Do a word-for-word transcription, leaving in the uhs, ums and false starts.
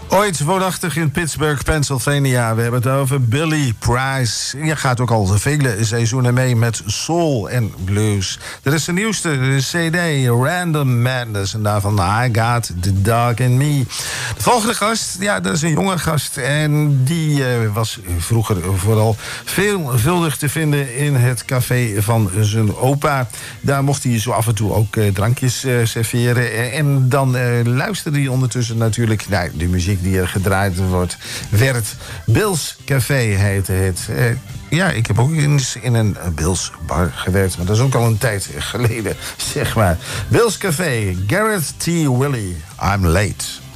Ooit woonachtig in Pittsburgh, Pennsylvania. We hebben het over Billy Price. Je gaat ook al vele seizoenen mee met soul en blues. Er is de nieuwste C D, Random Madness. En daarvan I Got the Dog in Me. De volgende gast, ja, dat is een jonge gast. En die uh, was vroeger vooral veelvuldig te vinden in het café van zijn opa. Daar mocht hij zo af en toe ook uh, drankjes uh, serveren. En dan uh, luisterde hij ondertussen natuurlijk naar de muziek die er gedraaid wordt, werd. Bill's Café heette het. Uh, ja, ik heb ook eens in een Bill's bar gewerkt, maar dat is ook al een tijd geleden, zeg maar. Bill's Café, Garrett T. Willie, I'm Late.